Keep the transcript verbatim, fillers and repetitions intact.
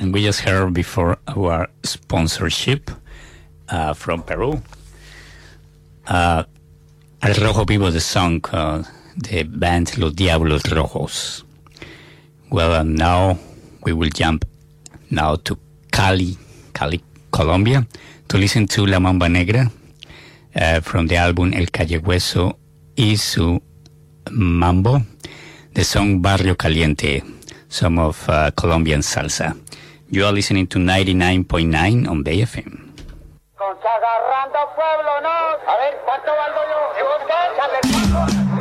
And we just heard before our sponsorship uh, from Peru. Uh, Al Rojo Vivo, the song, uh, the band Los Diablos Rojos. Well, uh, now we will jump now to Cali, Cali, Colombia, to listen to La Mamba Negra uh, from the album El Callehueso y su Mambo, the song Barrio Caliente, some of uh, Colombian salsa. You are listening to ninety-nine point nine on Bay F M. Consagrando pueblo, ¿no? A ver, ¿cuánto valgo yo?